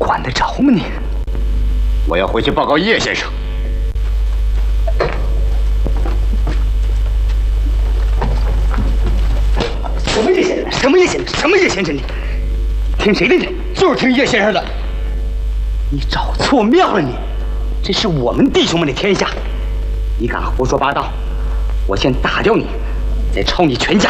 管得着吗你？ 我要回去报告叶先生。 什么叶先生？什么叶先生？什么叶先生？你听谁的呢？ 就是听叶先生的。 你找错庙了你！这是我们弟兄们的天下，你敢胡说八道，我先打掉你，再抄你全家！